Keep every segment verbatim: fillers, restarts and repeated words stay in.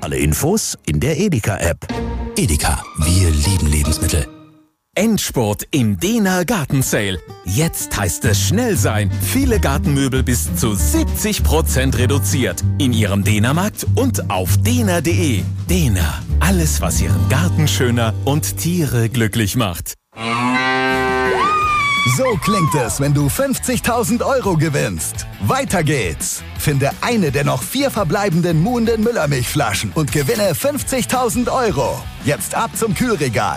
Alle Infos in der Edeka-App. Edeka, wir lieben Lebensmittel. Endspurt im Dehner Garten Sale. Jetzt heißt es schnell sein. Viele Gartenmöbel bis zu siebzig Prozent reduziert. In Ihrem Dehnermarkt und auf dehner punkt de. Dehner. Alles, was Ihren Garten schöner und Tiere glücklich macht. So klingt es, wenn du fünfzigtausend Euro gewinnst. Weiter geht's. Finde eine der noch vier verbleibenden muhenden Müllermilchflaschen und gewinne fünfzigtausend Euro. Jetzt ab zum Kühlregal.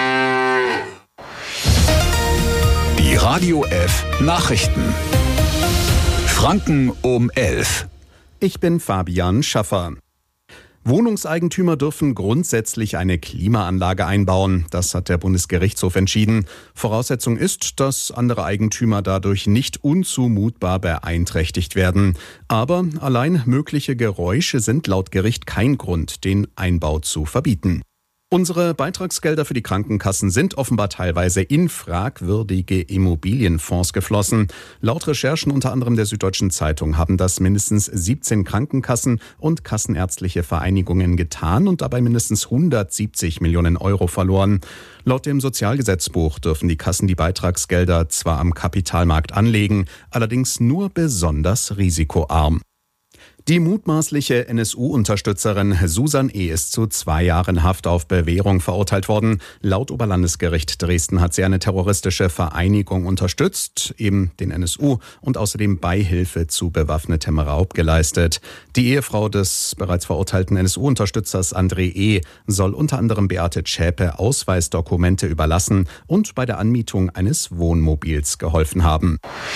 Die Radio F Nachrichten. Franken um elf. Ich bin Fabian Schaffer. Wohnungseigentümer dürfen grundsätzlich eine Klimaanlage einbauen. Das hat der Bundesgerichtshof entschieden. Voraussetzung ist, dass andere Eigentümer dadurch nicht unzumutbar beeinträchtigt werden. Aber allein mögliche Geräusche sind laut Gericht kein Grund, den Einbau zu verbieten. Unsere Beitragsgelder für die Krankenkassen sind offenbar teilweise in fragwürdige Immobilienfonds geflossen. Laut Recherchen unter anderem der Süddeutschen Zeitung haben das mindestens siebzehn Krankenkassen und kassenärztliche Vereinigungen getan und dabei mindestens hundertsiebzig Millionen Euro verloren. Laut dem Sozialgesetzbuch dürfen die Kassen die Beitragsgelder zwar am Kapitalmarkt anlegen, allerdings nur besonders risikoarm. Die mutmaßliche N S U-Unterstützerin Susan E. ist zu zwei Jahren Haft auf Bewährung verurteilt worden. Laut Oberlandesgericht Dresden hat sie eine terroristische Vereinigung unterstützt, eben den N S U, und außerdem Beihilfe zu bewaffnetem Raub geleistet. Die Ehefrau des bereits verurteilten N S U-Unterstützers André E. soll unter anderem Beate Zschäpe Ausweisdokumente überlassen und bei der Anmietung eines Wohnmobils geholfen haben.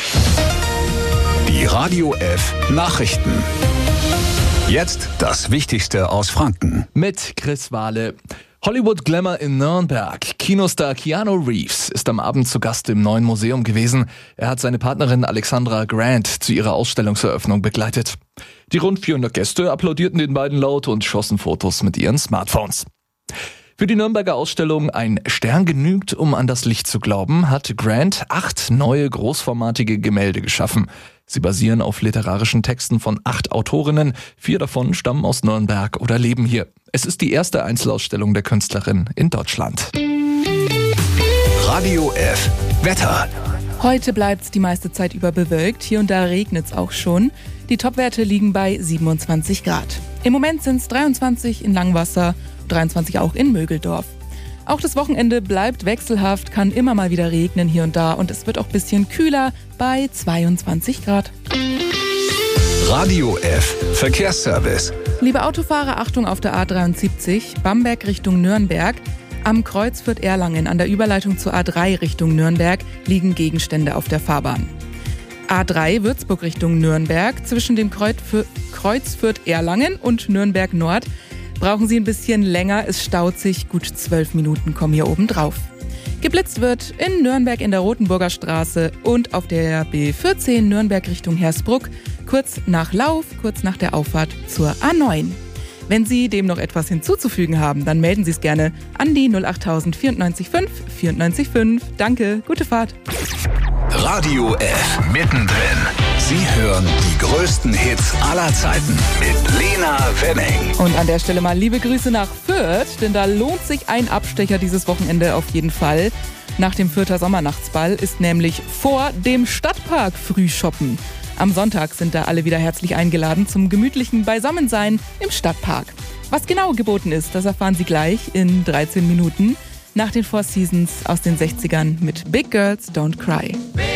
Die Radio F Nachrichten. Jetzt das Wichtigste aus Franken. Mit Chris Wahle. Hollywood Glamour in Nürnberg. Kinostar Keanu Reeves ist am Abend zu Gast im neuen Museum gewesen. Er hat seine Partnerin Alexandra Grant zu ihrer Ausstellungseröffnung begleitet. Die rund vierhundert Gäste applaudierten den beiden laut und schossen Fotos mit ihren Smartphones. Für die Nürnberger Ausstellung Ein Stern genügt, um an das Licht zu glauben, hat Grant acht neue großformatige Gemälde geschaffen. Sie basieren auf literarischen Texten von acht Autorinnen. Vier davon stammen aus Nürnberg oder leben hier. Es ist die erste Einzelausstellung der Künstlerin in Deutschland. Radio F Wetter. Heute bleibt es die meiste Zeit über bewölkt. Hier und da regnet es auch schon. Die Topwerte liegen bei siebenundzwanzig Grad. Im Moment sind es dreiundzwanzig in Langwasser, dreiundzwanzig auch in Mögeldorf. Auch das Wochenende bleibt wechselhaft, kann immer mal wieder regnen hier und da und es wird auch ein bisschen kühler bei zweiundzwanzig Grad. Radio F Verkehrsservice. Liebe Autofahrer, Achtung auf der A dreiundsiebzig, Bamberg Richtung Nürnberg. Am Kreuz Fürth-Erlangen an der Überleitung zur A drei Richtung Nürnberg liegen Gegenstände auf der Fahrbahn. A drei Würzburg Richtung Nürnberg, zwischen dem Kreuz Fürth-Erlangen und Nürnberg Nord brauchen Sie ein bisschen länger, es staut sich, gut zwölf Minuten kommen hier oben drauf. Geblitzt wird in Nürnberg in der Rotenburger Straße und auf der B vierzehn Nürnberg Richtung Hersbruck, kurz nach Lauf, kurz nach der Auffahrt zur A neun. Wenn Sie dem noch etwas hinzuzufügen haben, dann melden Sie es gerne an die null acht null null vier neun fünf vier neun fünf. Danke, gute Fahrt. Radio F mittendrin. Sie hören die größten Hits aller Zeiten mit Lena Wenning. Und an der Stelle mal liebe Grüße nach Fürth, denn da lohnt sich ein Abstecher dieses Wochenende auf jeden Fall. Nach dem Fürther Sommernachtsball ist nämlich vor dem Stadtpark Frühshoppen. Am Sonntag sind da alle wieder herzlich eingeladen zum gemütlichen Beisammensein im Stadtpark. Was genau geboten ist, das erfahren Sie gleich in dreizehn Minuten nach den Four Seasons aus den sechzigern mit Big Girls Don't Cry.